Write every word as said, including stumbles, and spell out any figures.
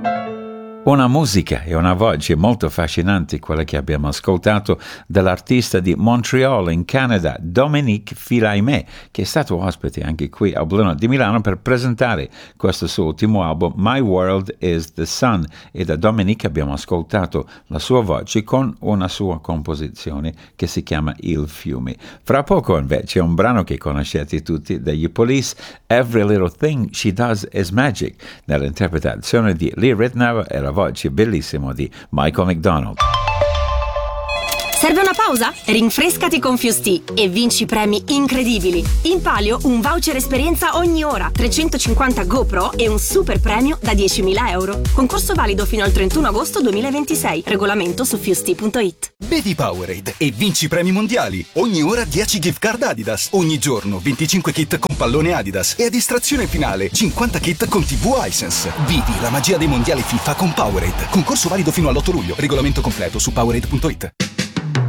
Una musica e una voce molto affascinanti, quella che abbiamo ascoltato dall'artista di Montreal in Canada, Dominique Fils-Aimé, che è stato ospite anche qui a Bruno di Milano per presentare questo suo ultimo album, My World is the Sun, e da Dominique abbiamo ascoltato la sua voce con una sua composizione che si chiama Il Fiume. Fra poco invece un brano che conoscete tutti degli Police, Every Little Thing She Does Is Magic, nell'interpretazione di Lee Ritenour e la voce bellissima di Michael McDonald. Serve una pausa? Rinfrescati con Fusti e vinci premi incredibili. In palio un voucher esperienza ogni ora, trecentocinquanta GoPro e un super premio da diecimila euro. Concorso valido fino al trentuno agosto duemilaventisei. Regolamento su fusti punto it. Bevi Powerade e vinci premi mondiali. Ogni ora dieci gift card Adidas. Ogni giorno venticinque kit con pallone Adidas. E a distrazione finale cinquanta kit con tivù Hisense. Vivi la magia dei mondiali FIFA con Powerade. Concorso valido fino all'otto luglio. Regolamento completo su powerade punto it.